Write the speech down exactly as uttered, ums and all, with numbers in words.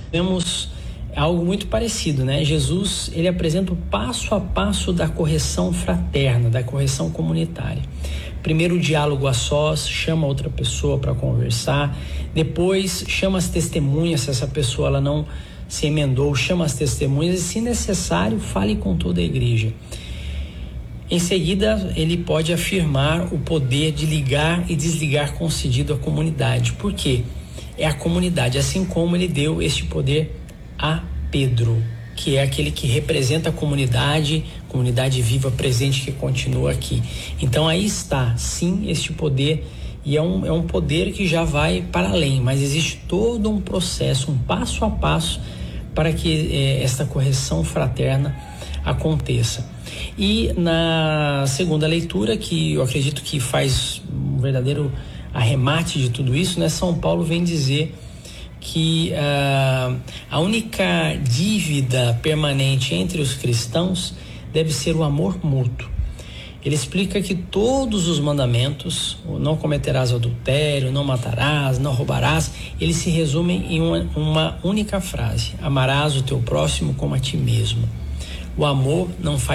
vemos algo muito parecido, né? Jesus, ele apresenta o passo a passo da correção fraterna, da correção comunitária. Primeiro o diálogo a sós, chama outra pessoa para conversar, depois chama as testemunhas, se essa pessoa ela não se emendou, chama as testemunhas e, se necessário, fale com toda a igreja. Em seguida, ele pode afirmar o poder de ligar e desligar concedido à comunidade. Por quê? É a comunidade, assim como ele deu este poder a Pedro, que é aquele que representa a comunidade, comunidade viva, presente, que continua aqui. Então aí está, sim, este poder, e é um, é um poder que já vai para além, mas existe todo um processo, um passo a passo para que eh, esta correção fraterna aconteça. E na segunda leitura, que eu acredito que faz um verdadeiro arremate de tudo isso, né? São Paulo vem dizer que uh, a única dívida permanente entre os cristãos deve ser o amor mútuo. Ele explica que todos os mandamentos, não cometerás adultério, não matarás, não roubarás, eles se resumem em uma, uma única frase: amarás o teu próximo como a ti mesmo. O amor não faz